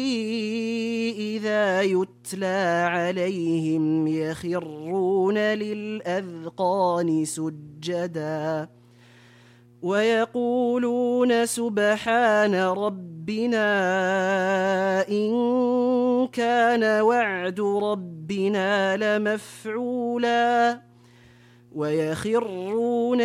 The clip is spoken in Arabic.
إذا يتلى عليهم يخرون للأذقان سجدا ويقولون سبحان ربنا إن كان وعد ربنا لمفعولا ويخرون